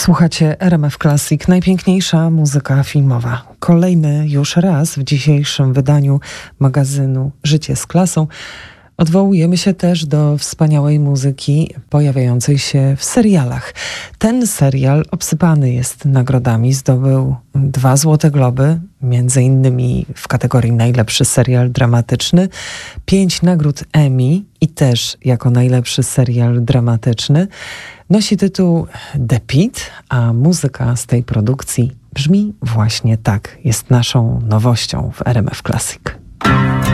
Słuchacie RMF Classic, najpiękniejsza muzyka filmowa. Kolejny już raz w dzisiejszym wydaniu magazynu Życie z klasą. Odwołujemy się też do wspaniałej muzyki pojawiającej się w serialach. Ten serial obsypany jest nagrodami, zdobył 2 Złote Globy, między innymi w kategorii najlepszy serial dramatyczny, 5 nagród Emmy i też jako najlepszy serial dramatyczny. Nosi tytuł The Pitt, a muzyka z tej produkcji brzmi właśnie tak. Jest naszą nowością w RMF Classic.